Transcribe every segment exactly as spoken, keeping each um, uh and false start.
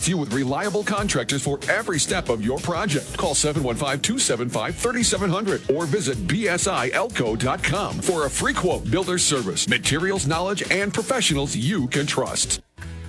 connect you with reliable contractors for every step of your project. Call seven one five, two seven five, three seven zero zero or visit b s i elco dot com for a free quote. Builder service, materials knowledge, and professionals you can trust.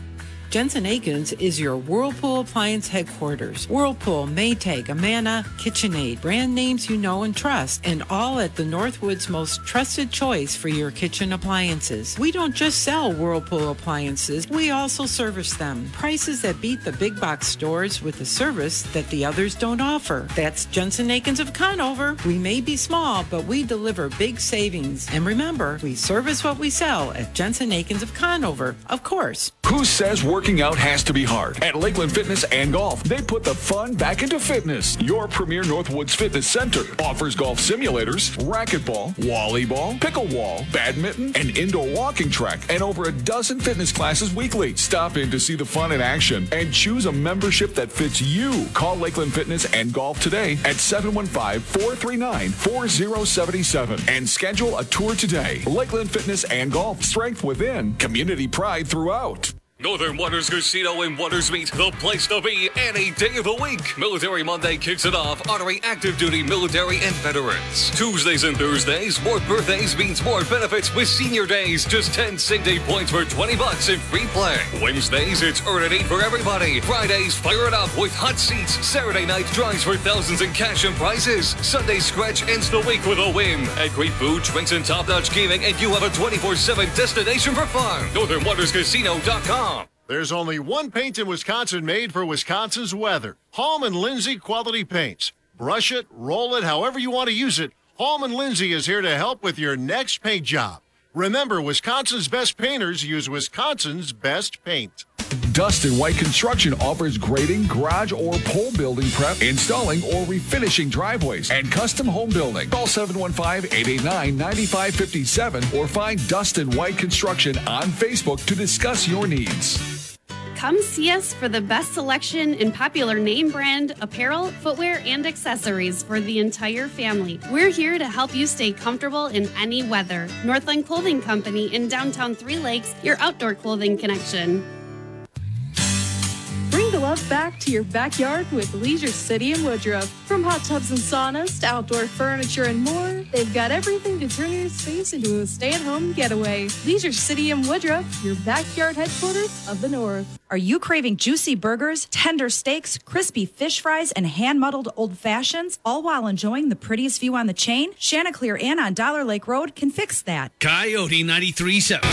Jensen Akins is your Whirlpool appliance headquarters. Whirlpool, Maytag, Amana, KitchenAid, brand names you know and trust, and all at the Northwood's most trusted choice for your kitchen appliances. We don't just sell Whirlpool appliances, we also service them. Prices that beat the big box stores with a service that the others don't offer. That's Jensen Akins of Conover. We may be small, but we deliver big savings. And remember, we service what we sell at Jensen Akins of Conover, of course. Who says working out has to be hard? At Lakeland Fitness and Golf, they put the fun back into fitness. Your premier Northwoods Fitness Center offers golf simulators, racquetball, volleyball, pickleball, badminton, an indoor walking track, and over a dozen fitness classes weekly. Stop in to see the fun in action and choose a membership that fits you. Call Lakeland Fitness and Golf today at seven one five, four three nine, four zero seven seven and schedule a tour today. Lakeland Fitness and Golf, strength within, community pride throughout. Northern Waters Casino in Waters Meet, the place to be any day of the week. Military Monday kicks it off, honoring active duty military and veterans. Tuesdays and Thursdays, more birthdays means more benefits with senior days. Just ten same day points for twenty bucks in free play. Wednesdays, it's earn and eat for everybody. Fridays, fire it up with hot seats. Saturday night drives for thousands in cash and prizes. Sunday scratch ends the week with a win. At great food, drinks, and top-notch gaming, and you have a twenty-four seven destination for fun. Northern Waters Casino dot com. There's only one paint in Wisconsin made for Wisconsin's weather. Hallman and Lindsay Quality Paints. Brush it, roll it, however you want to use it. Hallman and Lindsay is here to help with your next paint job. Remember, Wisconsin's best painters use Wisconsin's best paint. Dustin White Construction offers grading, garage or pole building prep, installing or refinishing driveways, and custom home building. Call seven one five, eight eight nine, nine five five seven or find Dustin White Construction on Facebook to discuss your needs. Come see us for the best selection in popular name brand apparel, footwear, and accessories for the entire family. We're here to help you stay comfortable in any weather. Northland Clothing Company in downtown Three Lakes, your outdoor clothing connection. Bring the love back to your backyard with Leisure City in Woodruff. From hot tubs and saunas to outdoor furniture and more, they've got everything to turn your space into a stay-at-home getaway. Leisure City in Woodruff, your backyard headquarters of the North. Are you craving juicy burgers, tender steaks, crispy fish fries, and hand-muddled old fashions, all while enjoying the prettiest view on the chain? Chanticleer Inn on Dollar Lake Road can fix that. Coyote ninety-three point seven.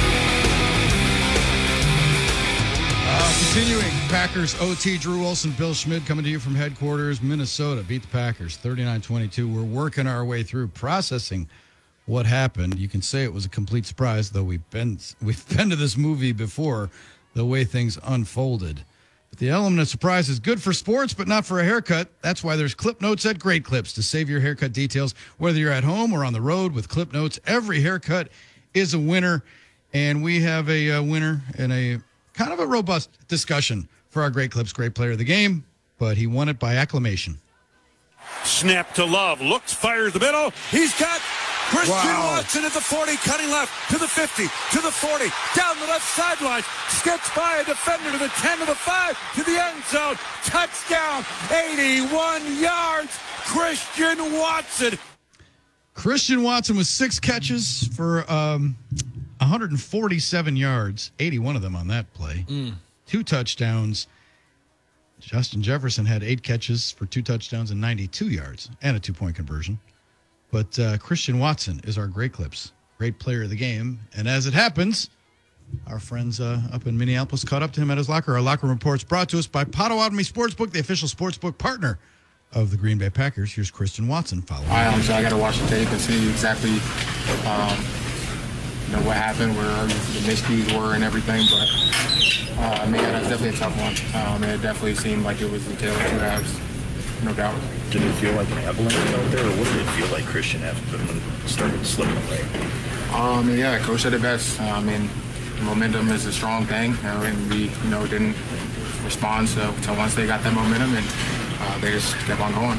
Uh, continuing, Packers O T, Drew Wilson, Bill Schmid coming to you from headquarters, Minnesota. Beat the Packers thirty-nine twenty-two. We're working our way through processing what happened. You can say it was a complete surprise, though we've been, we've been to this movie before, the way things unfolded. But the element of surprise is good for sports, but not for a haircut. That's why there's Clip Notes at Great Clips to save your haircut details. Whether you're at home or on the road with Clip Notes, every haircut is a winner. And we have a uh, winner in a kind of a robust discussion for our Great Clips, great player of the game, but he won it by acclamation. Snap to Love, looks, fires the middle. He's got Christian Wow. Watson at the forty, cutting left to the fifty, to the forty, down the left sideline, skips by a defender to the ten, to the five, to the end zone. Touchdown, eighty-one yards, Christian Watson. Christian Watson with six catches for um, one hundred forty-seven yards, eighty-one of them on that play. Mm. Two touchdowns. Justin Jefferson had eight catches for two touchdowns and ninety-two yards and a two-point conversion. But uh, Christian Watson is our Great Clips, great player of the game. And as it happens, our friends uh, up in Minneapolis caught up to him at his locker. Our locker report's brought to us by Potawatomi Sportsbook, the official sportsbook partner of the Green Bay Packers. Here's Christian Watson following. I, um, so I got to watch the tape and see exactly um, you know, what happened, where the miscues were and everything. But, uh, I mean, yeah, that's definitely a tough one. Um, it definitely seemed like it was the tale of two halves, no doubt. Did it feel like an avalanche out there, or what did it feel like Christian after the started slipping away? Um, yeah, Coach said it best. Uh, I mean, momentum is a strong thing, you know, and we, you know, didn't respond so, so once they got that momentum, and uh, they just kept on going.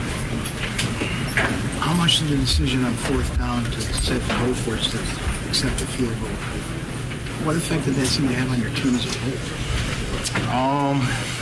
How much did the decision on fourth down to set the goal for us to accept the field goal? What effect did that seem to have on your team as a whole? Um,